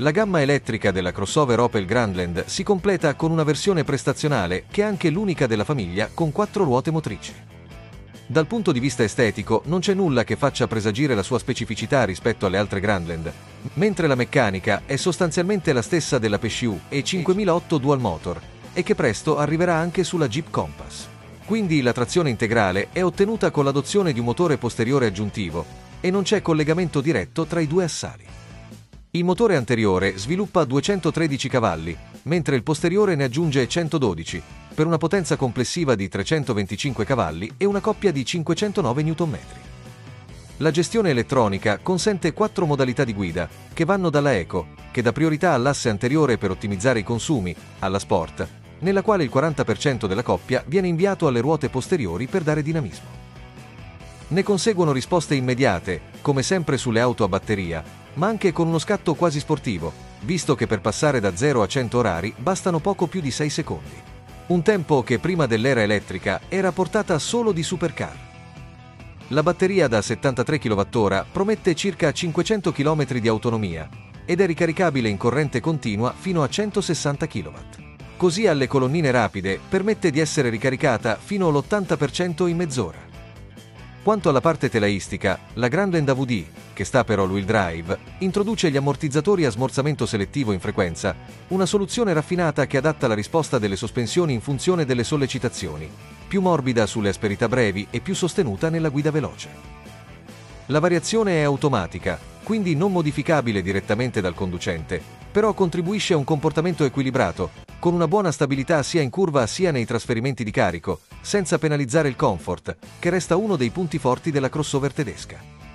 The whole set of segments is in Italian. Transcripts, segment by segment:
La gamma elettrica della crossover Opel Grandland si completa con una versione prestazionale che è anche l'unica della famiglia con 4 ruote motrici. Dal punto di vista estetico non c'è nulla che faccia presagire la sua specificità rispetto alle altre Grandland, mentre la meccanica è sostanzialmente la stessa della PSU e 5008 Dual Motor e che presto arriverà anche sulla Jeep Compass. Quindi la trazione integrale è ottenuta con l'adozione di un motore posteriore aggiuntivo e non c'è collegamento diretto tra i due assali. Il motore anteriore sviluppa 213 cavalli, mentre il posteriore ne aggiunge 112, per una potenza complessiva di 325 cavalli e una coppia di 509 Nm. La gestione elettronica consente 4 modalità di guida, che vanno dalla Eco, che dà priorità all'asse anteriore per ottimizzare i consumi, alla Sport, nella quale il 40% della coppia viene inviato alle ruote posteriori per dare dinamismo. Ne conseguono risposte immediate, come sempre sulle auto a batteria, ma anche con uno scatto quasi sportivo, visto che per passare da 0 a 100 orari bastano poco più di 6 secondi. Un tempo che prima dell'era elettrica era a portata solo di supercar. La batteria da 73 kWh promette circa 500 km di autonomia ed è ricaricabile in corrente continua fino a 160 kW. Così alle colonnine rapide permette di essere ricaricata fino all'80% in mezz'ora. Quanto alla parte telaistica, la Grandland AVD, che sta per all-wheel drive, introduce gli ammortizzatori a smorzamento selettivo in frequenza, una soluzione raffinata che adatta la risposta delle sospensioni in funzione delle sollecitazioni, più morbida sulle asperità brevi e più sostenuta nella guida veloce. La variazione è automatica, quindi non modificabile direttamente dal conducente, però contribuisce a un comportamento equilibrato, con una buona stabilità sia in curva sia nei trasferimenti di carico, senza penalizzare il comfort, che resta uno dei punti forti della crossover tedesca.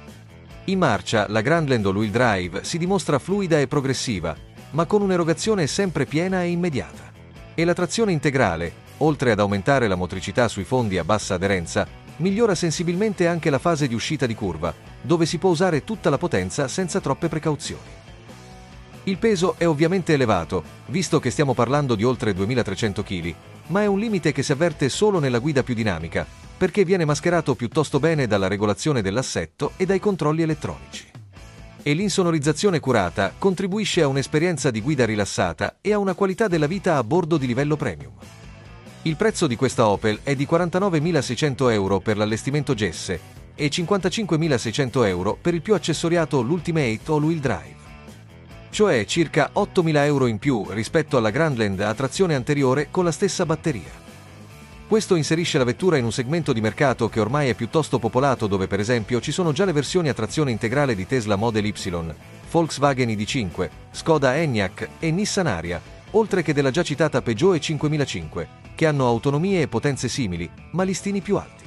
In marcia, la Grandland all-wheel drive si dimostra fluida e progressiva, ma con un'erogazione sempre piena e immediata. E la trazione integrale, oltre ad aumentare la motricità sui fondi a bassa aderenza, migliora sensibilmente anche la fase di uscita di curva, dove si può usare tutta la potenza senza troppe precauzioni. Il peso è ovviamente elevato, visto che stiamo parlando di oltre 2300 kg, ma è un limite che si avverte solo nella guida più dinamica, perché viene mascherato piuttosto bene dalla regolazione dell'assetto e dai controlli elettronici. E l'insonorizzazione curata contribuisce a un'esperienza di guida rilassata e a una qualità della vita a bordo di livello premium. Il prezzo di questa Opel è di 49.600 euro per l'allestimento Gesse e 55.600 euro per il più accessoriato l'Ultimate All-Wheel Drive, cioè circa 8.000 euro in più rispetto alla Grandland a trazione anteriore con la stessa batteria. Questo inserisce la vettura in un segmento di mercato che ormai è piuttosto popolato, dove per esempio ci sono già le versioni a trazione integrale di Tesla Model Y, Volkswagen ID.5, Skoda Enyaq e Nissan Ariya, oltre che della già citata Peugeot e 5005, che hanno autonomie e potenze simili, ma listini più alti.